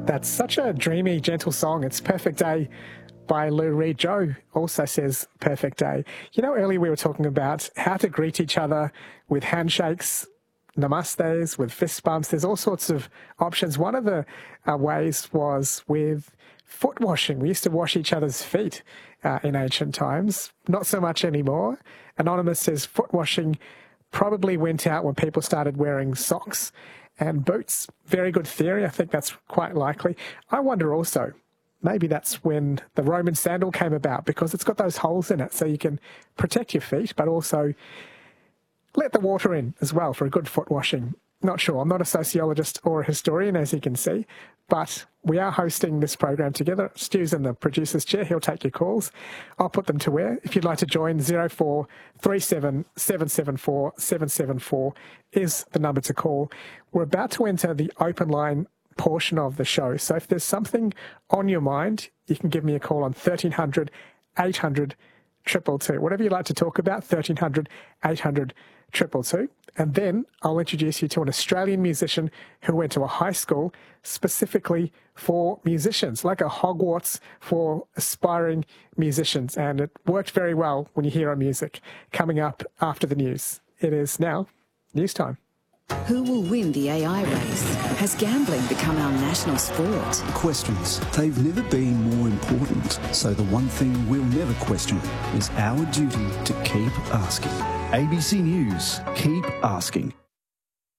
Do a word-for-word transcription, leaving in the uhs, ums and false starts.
That's such a dreamy, gentle song. It's Perfect Day by Lou Reed. Joe also says Perfect Day. You know, earlier we were talking about how to greet each other with handshakes, namastes, with fist bumps. There's all sorts of options. One of the uh, ways was with foot washing. We used to wash each other's feet uh, in ancient times. Not so much anymore. Anonymous says foot washing probably went out when people started wearing socks and boots. Very good theory. I think that's quite likely. I wonder also, maybe that's when the Roman sandal came about, because it's got those holes in it so you can protect your feet, but also let the water in as well for a good foot washing. Not sure. I'm not a sociologist or a historian, as you can see, but we are hosting this program together. Stu's in the producer's chair. He'll take your calls. I'll put them to air. If you'd like to join, zero four three seven seven seven four seven seven four is the number to call. We're about to enter the open line portion of the show. So if there's something on your mind, you can give me a call on thirteen hundred eight hundred two two two. Whatever you'd like to talk about, thirteen hundred eight hundred two two two. And then I'll introduce you to an Australian musician who went to a high school specifically for musicians, like a Hogwarts for aspiring musicians. And it worked very well when you hear our music. Coming up after the news. It is now news time. Who will win the A I race? Has gambling become our national sport? Questions. They've never been more important. So the one thing we'll never question is our duty to keep asking. A B C News. Keep asking.